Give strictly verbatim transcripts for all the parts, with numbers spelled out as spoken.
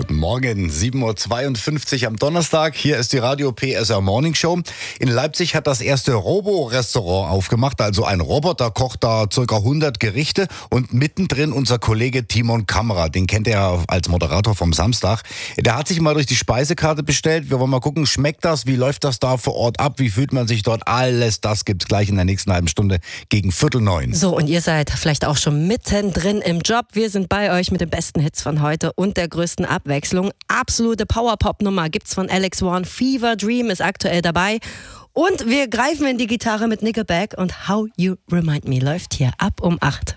Guten Morgen, sieben Uhr zweiundfünfzig am Donnerstag. Hier ist die Radio P S R Morning Show. In Leipzig hat das erste Robo-Restaurant aufgemacht, also ein Roboter kocht da ca. hundert Gerichte und mittendrin unser Kollege Timon Kammerer, den kennt ihr ja als Moderator vom Samstag. Der hat sich mal durch die Speisekarte bestellt. Wir wollen mal gucken, schmeckt das, wie läuft das da vor Ort ab, wie fühlt man sich dort? Alles das gibt's gleich in der nächsten halben Stunde gegen Viertel neun. So, und ihr seid vielleicht auch schon mittendrin im Job. Wir sind bei euch mit den besten Hits von heute und der größten Abwechslung. Absolute Power-Pop-Nummer gibt's von Alex One. Fever Dream ist aktuell dabei. Und wir greifen in die Gitarre mit Nickelback und How You Remind Me läuft hier ab um acht.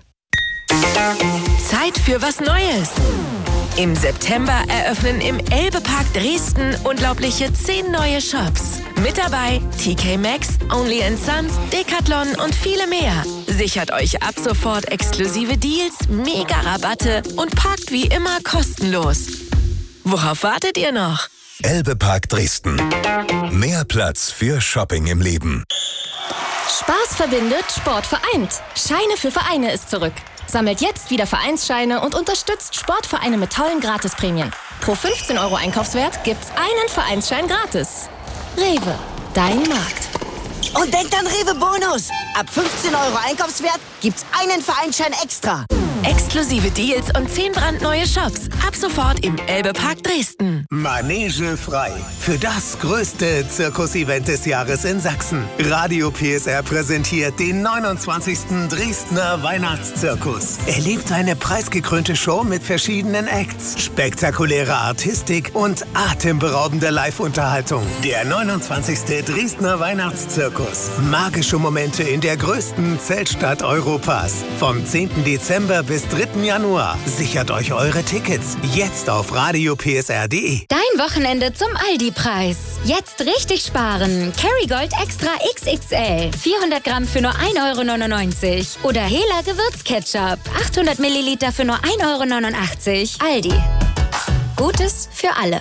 Zeit für was Neues. Im September eröffnen im Elbe-Park Dresden unglaubliche zehn neue Shops. Mit dabei T K Maxx, Only and Sons, Decathlon und viele mehr. Sichert euch ab sofort exklusive Deals, Mega-Rabatte und parkt wie immer kostenlos. Worauf wartet ihr noch? Elbe-Park Dresden. Mehr Platz für Shopping im Leben. Spaß verbindet, Sport vereint. Scheine für Vereine ist zurück. Sammelt jetzt wieder Vereinsscheine und unterstützt Sportvereine mit tollen Gratisprämien. Pro fünfzehn Euro Einkaufswert gibt's einen Vereinsschein gratis. Rewe, dein Markt. Und denkt an Rewe Bonus. Ab fünfzehn Euro Einkaufswert gibt's einen Vereinsschein extra. Exklusive Deals und zehn brandneue Shops. Ab sofort im Elbe-Park Dresden. Manege frei. Für das größte Zirkusevent des Jahres in Sachsen. Radio P S R präsentiert den neunundzwanzigsten Dresdner Weihnachtszirkus. Erlebt eine preisgekrönte Show mit verschiedenen Acts, spektakuläre Artistik und atemberaubende Live-Unterhaltung. Der neunundzwanzigste Dresdner Weihnachtszirkus. Magische Momente in der größten Zeltstadt Europas. Vom zehnten Dezember bis dritten Januar. Sichert euch eure Tickets jetzt auf radio p s r punkt d e. Dein Wochenende zum Aldi-Preis. Jetzt richtig sparen. Kerrygold Extra X X L. vierhundert Gramm für nur ein Euro neunundneunzig. Oder Hela Gewürzketchup. achthundert Milliliter für nur ein Euro neunundachtzig. Aldi. Gutes für alle.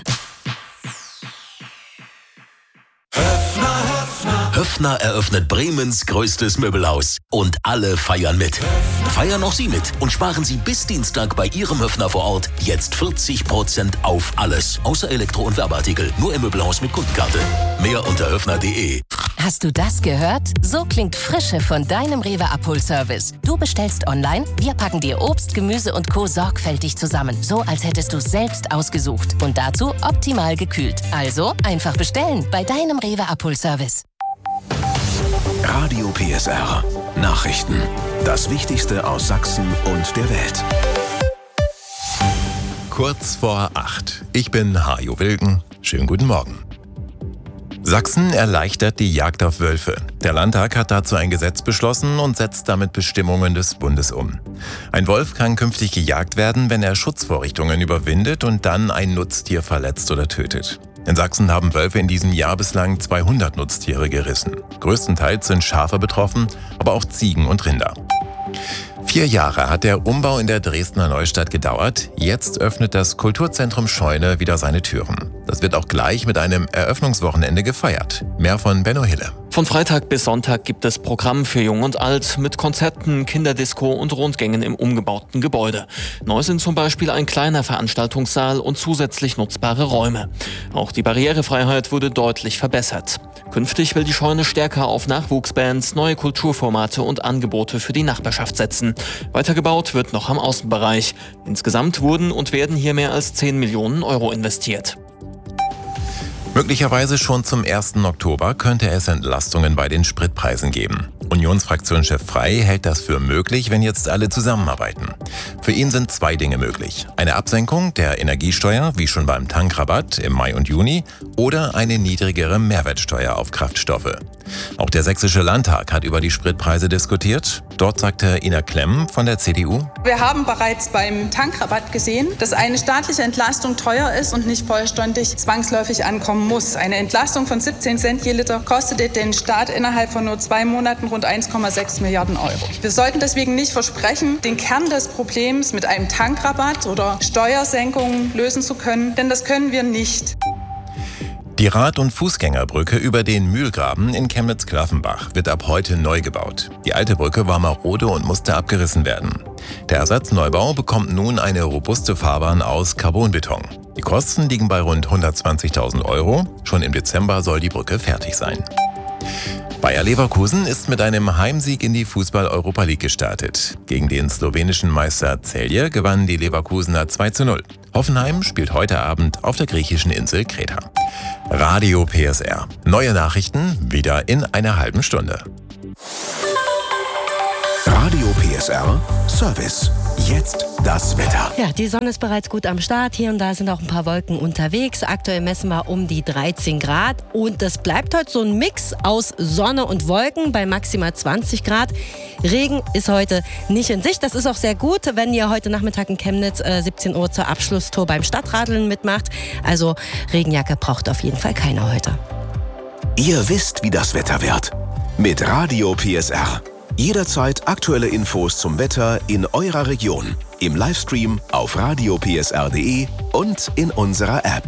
Höffner eröffnet Bremens größtes Möbelhaus. Und alle feiern mit. Feiern auch Sie mit und sparen Sie bis Dienstag bei Ihrem Höffner vor Ort jetzt vierzig Prozent auf alles. Außer Elektro- und Werbeartikel. Nur im Möbelhaus mit Kundenkarte. Mehr unter höffner punkt d e. Hast du das gehört? So klingt Frische von deinem Rewe-Abholservice. Du bestellst online, wir packen dir Obst, Gemüse und Co. sorgfältig zusammen. So, als hättest du es selbst ausgesucht. Und dazu optimal gekühlt. Also einfach bestellen bei deinem Rewe-Abholservice. Radio P S R. Nachrichten. Das Wichtigste aus Sachsen und der Welt. Kurz vor acht. Ich bin Hajo Wilken. Schönen guten Morgen. Sachsen erleichtert die Jagd auf Wölfe. Der Landtag hat dazu ein Gesetz beschlossen und setzt damit Bestimmungen des Bundes um. Ein Wolf kann künftig gejagt werden, wenn er Schutzvorrichtungen überwindet und dann ein Nutztier verletzt oder tötet. In Sachsen haben Wölfe in diesem Jahr bislang zweihundert Nutztiere gerissen. Größtenteils sind Schafe betroffen, aber auch Ziegen und Rinder. Vier Jahre hat der Umbau in der Dresdner Neustadt gedauert. Jetzt öffnet das Kulturzentrum Scheune wieder seine Türen. Das wird auch gleich mit einem Eröffnungswochenende gefeiert. Mehr von Benno Hille. Von Freitag bis Sonntag gibt es Programm für Jung und Alt mit Konzerten, Kinderdisco und Rundgängen im umgebauten Gebäude. Neu sind zum Beispiel ein kleiner Veranstaltungssaal und zusätzlich nutzbare Räume. Auch die Barrierefreiheit wurde deutlich verbessert. Künftig will die Scheune stärker auf Nachwuchsbands, neue Kulturformate und Angebote für die Nachbarschaft setzen. Weitergebaut wird noch am Außenbereich. Insgesamt wurden und werden hier mehr als zehn Millionen Euro investiert. Möglicherweise schon zum ersten Oktober könnte es Entlastungen bei den Spritpreisen geben. Unionsfraktionschef Frey hält das für möglich, wenn jetzt alle zusammenarbeiten. Für ihn sind zwei Dinge möglich. Eine Absenkung der Energiesteuer, wie schon beim Tankrabatt im Mai und Juni, oder eine niedrigere Mehrwertsteuer auf Kraftstoffe. Auch der Sächsische Landtag hat über die Spritpreise diskutiert. Dort sagte Ina Klemm von der C D U: Wir haben bereits beim Tankrabatt gesehen, dass eine staatliche Entlastung teuer ist und nicht vollständig zwangsläufig ankommen muss. Eine Entlastung von siebzehn Cent je Liter kostete den Staat innerhalb von nur zwei Monaten rund eins Komma sechs Milliarden Euro. Wir sollten deswegen nicht versprechen, den Kern des Problems mit einem Tankrabatt oder Steuersenkungen lösen zu können, denn das können wir nicht. Die Rad- und Fußgängerbrücke über den Mühlgraben in Chemnitz-Klaffenbach wird ab heute neu gebaut. Die alte Brücke war marode und musste abgerissen werden. Der Ersatzneubau bekommt nun eine robuste Fahrbahn aus Carbonbeton. Die Kosten liegen bei rund hundertzwanzigtausend Euro. Schon im Dezember soll die Brücke fertig sein. Bayer Leverkusen ist mit einem Heimsieg in die Fußball-Europa League gestartet. Gegen den slowenischen Meister Celje gewannen die Leverkusener zwei zu null. Hoffenheim spielt heute Abend auf der griechischen Insel Kreta. Radio P S R. Neue Nachrichten wieder in einer halben Stunde. Radio P S R Service. Jetzt das Wetter. Ja, die Sonne ist bereits gut am Start. Hier und da sind auch ein paar Wolken unterwegs. Aktuell messen wir um die dreizehn Grad. Und das bleibt heute so ein Mix aus Sonne und Wolken bei maximal zwanzig Grad. Regen ist heute nicht in Sicht. Das ist auch sehr gut, wenn ihr heute Nachmittag in Chemnitz äh, siebzehn Uhr zur Abschlusstour beim Stadtradeln mitmacht. Also Regenjacke braucht auf jeden Fall keiner heute. Ihr wisst, wie das Wetter wird. Mit Radio P S R. Jederzeit aktuelle Infos zum Wetter in eurer Region. Im Livestream auf radio p s r punkt d e und in unserer App.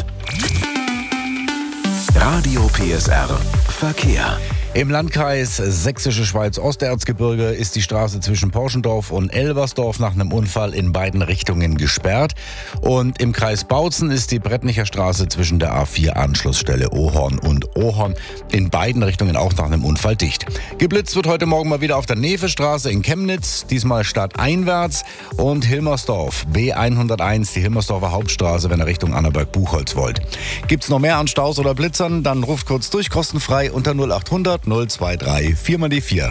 Radio P S R Verkehr. Im Landkreis Sächsische Schweiz-Osterzgebirge ist die Straße zwischen Porschendorf und Elversdorf nach einem Unfall in beiden Richtungen gesperrt. Und im Kreis Bautzen ist die Brettnicher Straße zwischen der A vier Anschlussstelle Ohorn und Ohorn in beiden Richtungen auch nach einem Unfall dicht. Geblitzt wird heute Morgen mal wieder auf der Nevestraße in Chemnitz, diesmal stadteinwärts, und Hilmersdorf, B hunderteins, die Hilmersdorfer Hauptstraße, wenn ihr Richtung Annaberg-Buchholz wollt. Gibt's noch mehr an Staus oder Blitzern, dann ruft kurz durch, kostenfrei unter null achthundert null zwei drei vier mal die vier.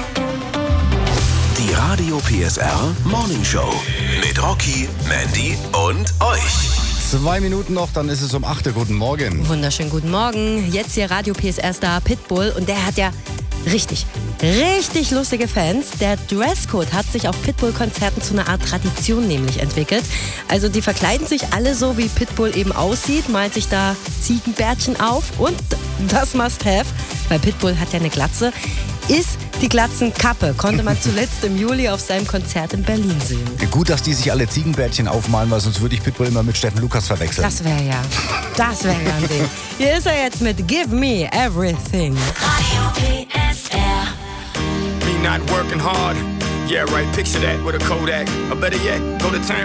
Die Radio P S R Morning Show mit Rocky, Mandy und euch. Zwei Minuten noch, dann ist es um acht Uhr. Guten Morgen. Wunderschönen guten Morgen. Jetzt hier Radio P S R-Star Pitbull und der hat ja richtig, richtig lustige Fans. Der Dresscode hat sich auf Pitbull-Konzerten zu einer Art Tradition nämlich entwickelt. Also die verkleiden sich alle so, wie Pitbull eben aussieht, malt sich da Ziegenbärtchen auf und das Must-Have, weil Pitbull hat ja eine Glatze, ist die Glatzenkappe. Konnte man zuletzt im Juli auf seinem Konzert in Berlin sehen. Gut, dass die sich alle Ziegenbärtchen aufmalen, weil sonst würde ich Pitbull immer mit Steffen Lukas verwechseln. Das wäre ja, das wäre ja ein Ding. Hier ist er jetzt mit Give Me Everything. Radio P S R. Me not working hard. Yeah, right, picture that with a Kodak. Or better yet, go to turn.